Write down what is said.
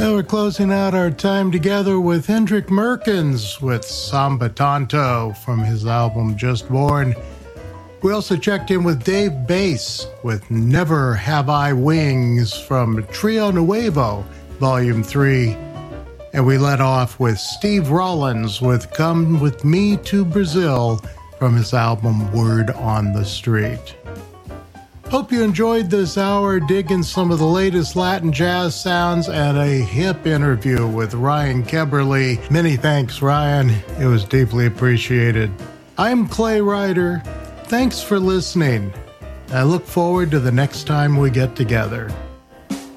And we're closing out our time together with Hendrik Merkens with Samba Tanto from his album Just Born. We also checked in with Dave Bass with Never Have I Wings from Trio Nuevo, Volume 3. And we led off with Steve Rollins with Come With Me to Brazil from his album Word on the Street. Hope you enjoyed this hour digging some of the latest Latin jazz sounds and a hip interview with Ryan Kimberly. Many thanks, Ryan. It was deeply appreciated. I'm Clay Ryder. Thanks for listening. I look forward to the next time we get together.